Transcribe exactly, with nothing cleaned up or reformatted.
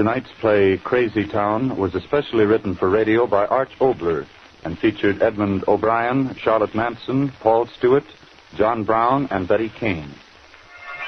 Tonight's play, Crazy Town, was especially written for radio by Arch Obler and featured Edmund O'Brien, Charlotte Manson, Paul Stewart, John Brown, and Betty Kane.